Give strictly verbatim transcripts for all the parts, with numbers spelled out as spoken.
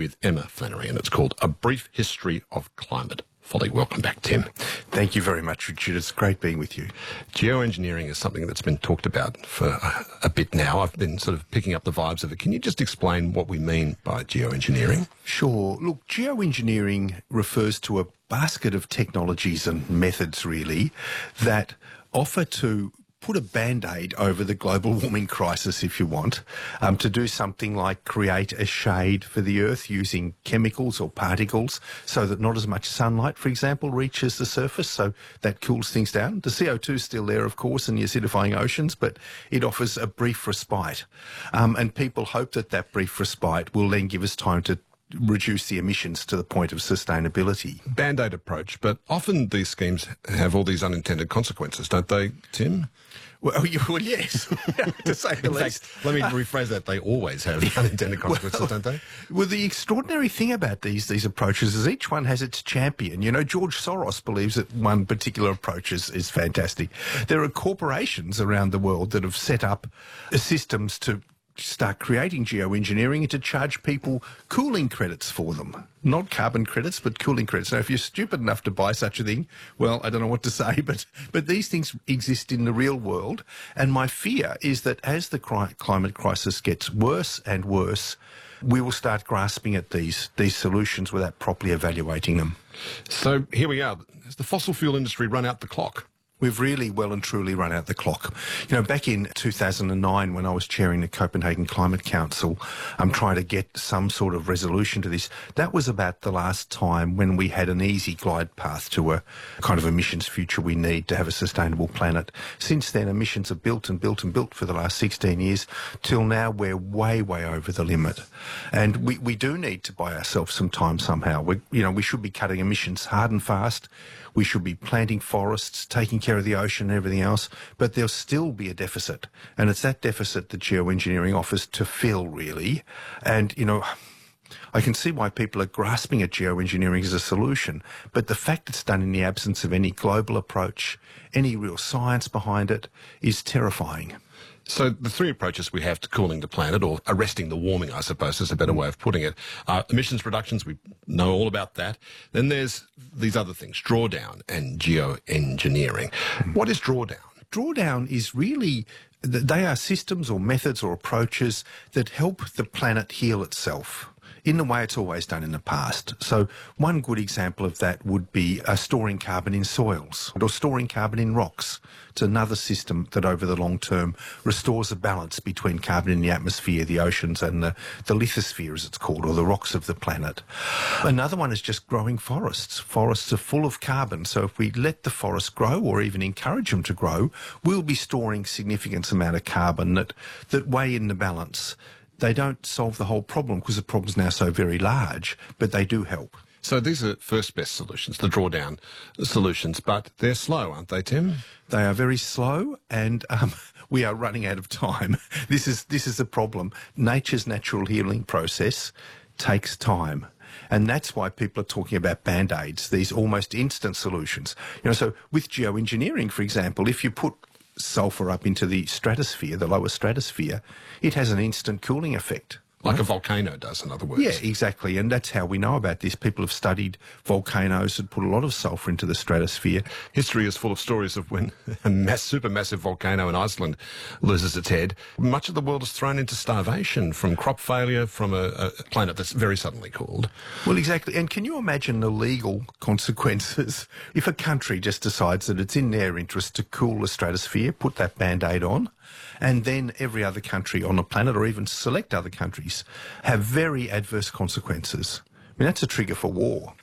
with Emma Flannery, and it's called A Brief History of Climate Folly. Welcome back, Tim. Thank you very much, Richard. It's great being with you. Geoengineering is something that's been talked about for a, a bit now. I've been sort of picking up the vibes of it. Can you just explain what we mean by geoengineering? Sure. Look, geoengineering refers to a basket of technologies and methods, really, that offer to put a Band-Aid over the global warming crisis, if you want, um, to do something like create a shade for the Earth using chemicals or particles so that not as much sunlight, for example, reaches the surface, so that cools things down. The C O two is still there, of course, in the acidifying oceans, but it offers a brief respite. Um, and people hope that that brief respite will then give us time to reduce the emissions to the point of sustainability. Band-Aid approach, but often these schemes have all these unintended consequences, don't they, Tim? Well, you, well yes, to say the In least. fact, let me rephrase that. They always have unintended consequences, well, don't they? Well, the extraordinary thing about these these approaches is each one has its champion. You know, George Soros believes that one particular approach is, is fantastic. There are corporations around the world that have set up systems to start creating geoengineering and to charge people cooling credits for them. Not carbon credits, but cooling credits. Now, if you're stupid enough to buy such a thing, well, I don't know what to say, but, but these things exist in the real world. And my fear is that as the cri- climate crisis gets worse and worse, we will start grasping at these, these solutions without properly evaluating them. So here we are. Has the fossil fuel industry run out the clock? We've really well and truly run out the clock. You know, back in two thousand nine, when I was chairing the Copenhagen Climate Council, I'm trying to get some sort of resolution to this. That was about the last time when we had an easy glide path to a kind of emissions future we need to have a sustainable planet. Since then, emissions have built and built and built for the last sixteen years. Till now, we're way, way over the limit. And we, we do need to buy ourselves some time somehow. We, you know, we should be cutting emissions hard and fast. We should be planting forests, taking care of the ocean and everything else, but there'll still be a deficit. And it's that deficit that geoengineering offers to fill, really. And, you know, I can see why people are grasping at geoengineering as a solution, but the fact it's done in the absence of any global approach, any real science behind it, is terrifying. So the three approaches we have to cooling the planet, or arresting the warming, I suppose is a better way of putting it, are emissions reductions. We know all about that. Then there's these other things, drawdown and geoengineering. What is drawdown? Drawdown is really, they are systems or methods or approaches that help the planet heal itself in the way it's always done in the past. So one good example of that would be uh, storing carbon in soils or storing carbon in rocks. It's another system that over the long term restores a balance between carbon in the atmosphere, the oceans and the, the lithosphere, as it's called, or the rocks of the planet. Another one is just growing forests. Forests are full of carbon, so if we let the forests grow or even encourage them to grow, we'll be storing significant amount of carbon that, that weigh in the balance. They don't solve the whole problem because the problem's now so very large, but they do help. So these are first best solutions, the drawdown solutions, but they're slow, aren't they, Tim? They are very slow, and um, we are running out of time. This is this is the problem. Nature's natural healing process takes time. And that's why people are talking about Band-Aids, these almost instant solutions. You know, so with geoengineering, for example, if you put sulfur up into the stratosphere, the lower stratosphere, it has an instant cooling effect. Like a volcano does, in other words. Yeah, exactly. And that's how we know about this. People have studied volcanoes that put a lot of sulfur into the stratosphere. History is full of stories of when a mass, supermassive volcano in Iceland loses its head. Much of the world is thrown into starvation from crop failure from a, a planet that's very suddenly cooled. Well, exactly. And can you imagine the legal consequences if a country just decides that it's in their interest to cool the stratosphere, put that Band-Aid on, and then every other country on the planet, or even select other countries, have very adverse consequences? I mean, that's a trigger for war.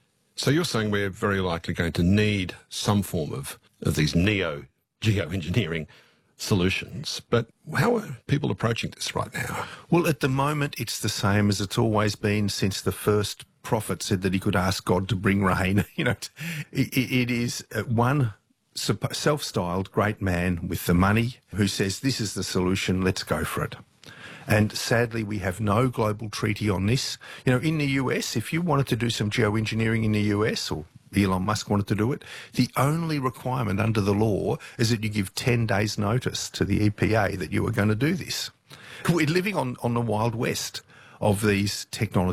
So you're saying we're very likely going to need some form of, of these neo-geoengineering solutions. But how are people approaching this right now? Well, at the moment, it's the same as it's always been since the first prophet said that he could ask God to bring rain. You know, it, it is one self-styled great man with the money who says, this is the solution, let's go for it. And sadly, we have no global treaty on this. You know, in the U S, if you wanted to do some geoengineering in the U S, or Elon Musk wanted to do it, the only requirement under the law is that you give ten days notice to the E P A that you are going to do this. We're living on, on the Wild West of these technologies.